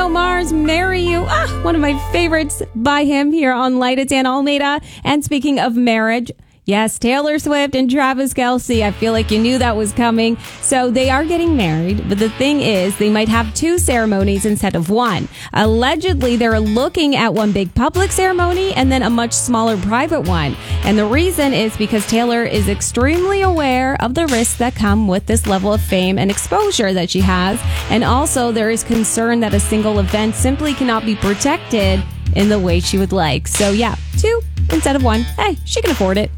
Bruno Mars, Marry You. One of my favorites by him here on Light. It's Ann Almeida. And speaking of marriage, yes, Taylor Swift and Travis Kelce. I feel like you knew that was coming. So they are getting married, but the thing is, they might have two ceremonies instead of one. Allegedly, they're looking at one big public ceremony and then a much smaller private one. And the reason is because Taylor is extremely aware of the risks that come with this level of fame and exposure that she has. And also, there is concern that a single event simply cannot be protected in the way she would like. So yeah, two instead of one. Hey, she can afford it.